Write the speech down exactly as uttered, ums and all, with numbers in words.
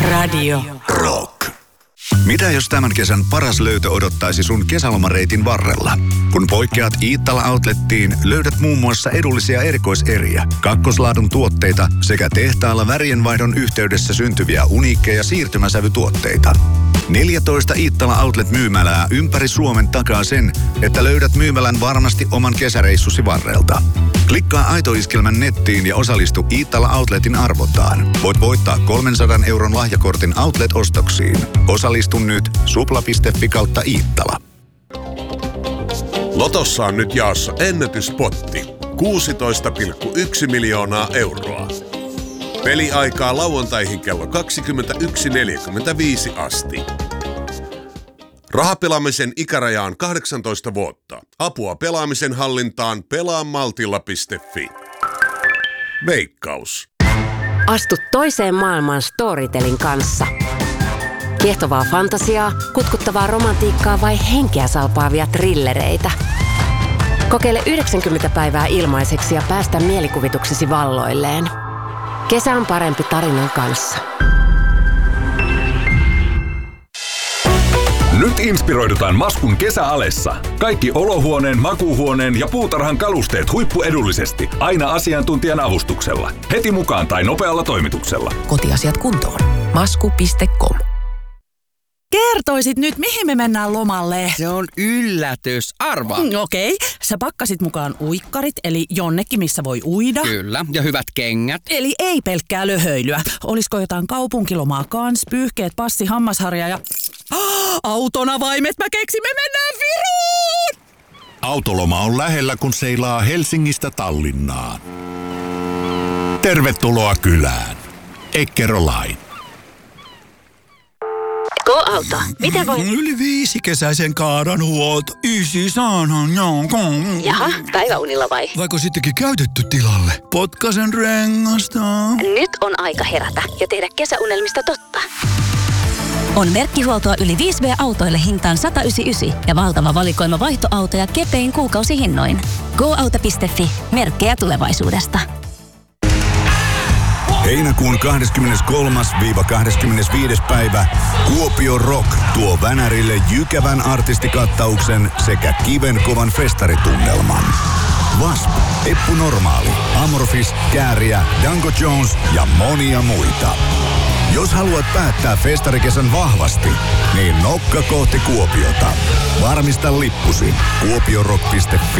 Radio Rock. Mitä jos tämän kesän paras löytö odottaisi sun kesälomareitin varrella? Kun poikkeat Iittala Outlettiin, löydät muun muassa edullisia erikoiseriä, kakkoslaadun tuotteita sekä tehtaalla värienvaihdon yhteydessä syntyviä uniikkeja siirtymäsävytuotteita. neljätoista Iittala Outlet-myymälää ympäri Suomen takaa sen, että löydät myymälän varmasti oman kesäreissusi varrelta. Klikkaa Aito-iskelmän nettiin ja osallistu Iittala Outletin arvontaan. Voit voittaa kolmensadan euron lahjakortin Outlet-ostoksiin. Osallistu nyt supla piste fi kautta Iittala. Lotossa on nyt jaossa ennätyspotti. kuusitoista pilkku yksi miljoonaa euroa. Peliaikaa lauantaihin kello kaksikymmentäyksi neljäkymmentäviisi asti. Rahapelaamisen ikäraja on kahdeksantoista vuotta. Apua pelaamisen hallintaan pelaamaltilla piste fi. Veikkaus. Astu toiseen maailmaan Storytelin kanssa. Kiehtovaa fantasiaa, kutkuttavaa romantiikkaa vai henkeä salpaavia trillereitä. Kokeile yhdeksänkymmentä päivää ilmaiseksi ja päästä mielikuvituksesi valloilleen. Kesä on parempi tarinan kanssa. Nyt inspiroidutaan Maskun kesäalessa. Kaikki olohuoneen, makuuhuoneen ja puutarhan kalusteet huippuedullisesti. Aina asiantuntijan avustuksella. Heti mukaan tai nopealla toimituksella. Kotiasiat kuntoon. masku piste com. Kertoisit nyt, mihin me mennään lomalle? Se on yllätys. Arvaa. Mm, Okei. Okay. Sä pakkasit mukaan uikkarit, eli jonnekin, missä voi uida. Kyllä. Ja hyvät kengät. Eli ei pelkkää löhöilyä. Olisiko jotain kaupunkilomaa kans, pyyhkeet, passi, hammasharja ja... Oh, autonavaimet, mä keksin, me mennään Viroon! Autoloma on lähellä, kun seilaa Helsingistä Tallinnaan. Tervetuloa kylään. Eckerö Line. Go-auto. Miten voi... Yli viisi kesäisen kaadan huolto. Ysi saanhan jonkun. Jaha, päiväunilla vai? Vaiko sittenkin käytetty tilalle? Potkasen rengasta. Nyt on aika herätä ja tehdä kesäunelmista totta. On merkkihuoltoa yli viisi V-autoille hintaan sata yhdeksänkymmentäyhdeksän ja valtava valikoima vaihtoautoja kepein kuukausihinnoin. go auto piste fi. Merkkejä tulevaisuudesta. Heinäkuun kahdeskymmeneskolmas kahdeskymmenesviides päivä Kuopio Rock tuo Vänärille jykävän artistikattauksen sekä kivenkovan festaritunnelman. W A S P, Eppu Normaali, Amorphis, Kääriä, Danko Jones ja monia muita. Jos haluat päättää festarikesän vahvasti, niin nokka kohti Kuopiota. Varmista lippusi kuopiorock piste fi.